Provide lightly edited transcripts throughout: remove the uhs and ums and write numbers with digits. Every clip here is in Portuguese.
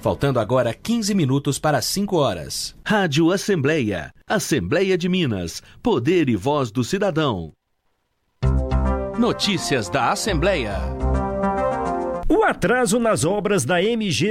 Faltando agora 15 minutos para 5 horas. Rádio Assembleia. Assembleia de Minas. Poder e voz do cidadão. Notícias da Assembleia. O atraso nas obras da MG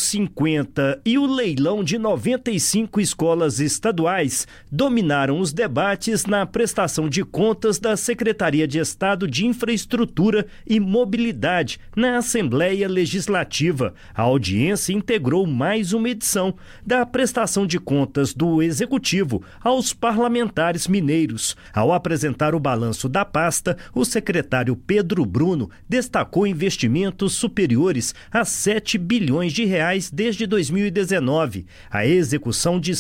050 e o leilão de 95 escolas estaduais dominaram os debates na prestação de contas da Secretaria de Estado de Infraestrutura e Mobilidade na Assembleia Legislativa. A audiência integrou mais uma edição da prestação de contas do Executivo aos parlamentares mineiros. Ao apresentar o balanço da pasta, o secretário Pedro Bruno destacou investimentos superiores a 7 bilhões de reais desde 2019, a execução de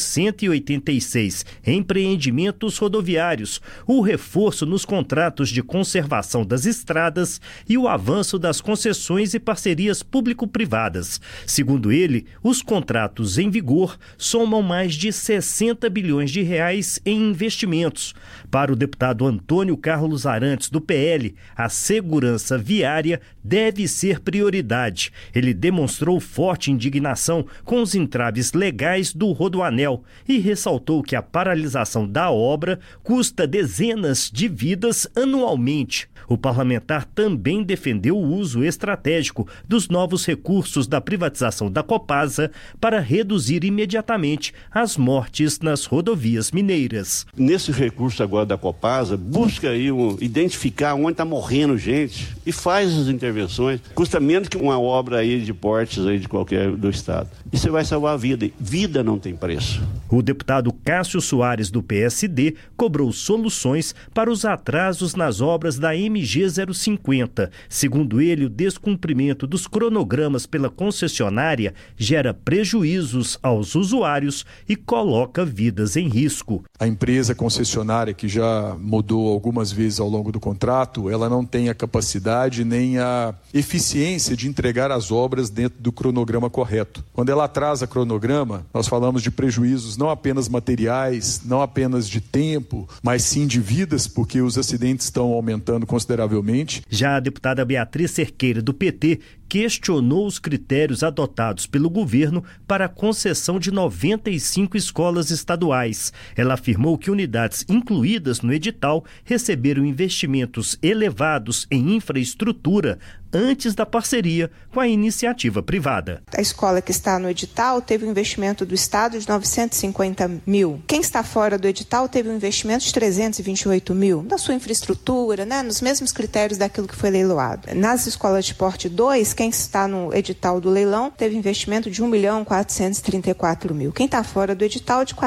186 empreendimentos rodoviários, o reforço nos contratos de conservação das estradas e o avanço das concessões e parcerias público-privadas. Segundo ele, os contratos em vigor somam mais de 60 bilhões de reais em investimentos. Para o deputado Antônio Carlos Arantes, do PL, a segurança viária deve ser prioridade. Ele demonstrou forte indignação com os entraves legais do Rodoanel e ressaltou que a paralisação da obra custa dezenas de vidas anualmente. O parlamentar também defendeu o uso estratégico dos novos recursos da privatização da Copasa para reduzir imediatamente as mortes nas rodovias mineiras. Nesse recurso agora da Copasa, busca aí identificar onde está morrendo gente e faz as intervenções. Custa menos que uma obra aí de portes aí de qualquer do estado. E você vai salvar a vida. Vida não tem preço. O deputado Cássio Soares, do PSD, cobrou soluções para os atrasos nas obras da MG 050. Segundo ele, o descumprimento dos cronogramas pela concessionária gera prejuízos aos usuários e coloca vidas em risco. A empresa concessionária, que já mudou algumas vezes ao longo do contrato, ela não tem a capacidade nem a eficiência de entregar as obras dentro do cronograma correto. Quando ela atrasa cronograma, nós falamos de prejuízos não apenas materiais, não apenas de tempo, mas sim de vidas, porque os acidentes estão aumentando consideravelmente. Já a deputada Beatriz Cerqueira, do PT, questionou os critérios adotados pelo governo para a concessão de 95 escolas estaduais. Ela afirmou que unidades incluídas no edital receberam investimentos elevados em infraestrutura antes da parceria com a iniciativa privada. A escola que está no edital teve um investimento do Estado de 950 mil. Quem está fora do edital teve um investimento de 328 mil na sua infraestrutura, nos mesmos critérios daquilo que foi leiloado. Nas escolas de porte 2, quem está no edital do leilão teve investimento de 1.434 mil. Quem está fora do edital de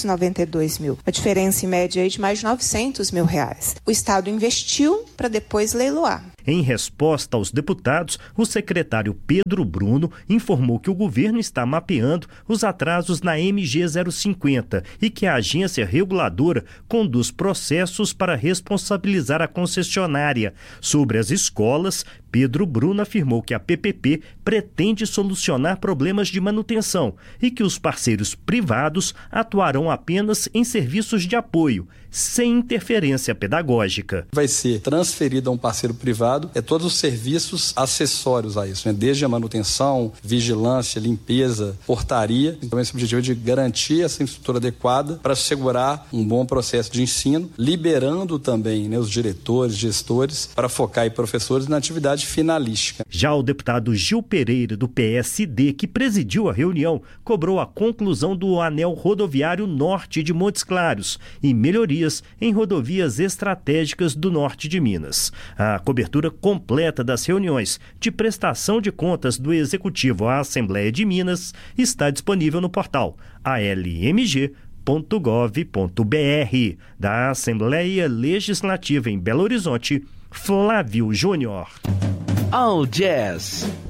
492 mil. A diferença em média de mais de 900 mil reais. O Estado investiu para depois leiloar. Em resposta aos deputados, o secretário Pedro Bruno informou que o governo está mapeando os atrasos na MG 050 e que a agência reguladora conduz processos para responsabilizar a concessionária. Sobre as escolas, Pedro Bruno afirmou que a PPP pretende solucionar problemas de manutenção e que os parceiros privados atuarão apenas em serviços de apoio, sem interferência pedagógica. Vai ser transferido a um parceiro privado todos os serviços acessórios a isso, desde a manutenção, vigilância, limpeza, portaria. Então esse objetivo é de garantir essa infraestrutura adequada para assegurar um bom processo de ensino, liberando também os diretores, gestores, para focar em professores na atividade finalística. Já o deputado Gil Pereira, do PSD, que presidiu a reunião, cobrou a conclusão do anel rodoviário norte de Montes Claros e melhorias em rodovias estratégicas do norte de Minas. A cobertura completa das reuniões de prestação de contas do Executivo à Assembleia de Minas está disponível no portal almg.gov.br. Da Assembleia Legislativa em Belo Horizonte, Flávio Júnior. All Jazz.